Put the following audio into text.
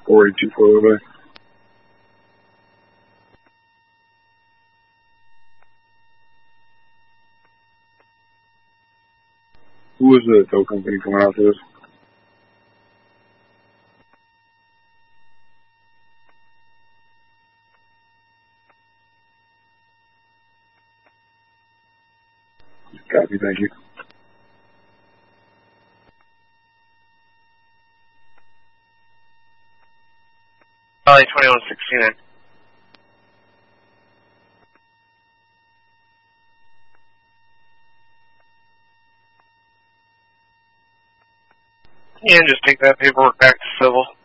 482 Who is the tow company coming out for this? Copy, thank you. Valley 2169. Yeah, and just take that paperwork back to civil.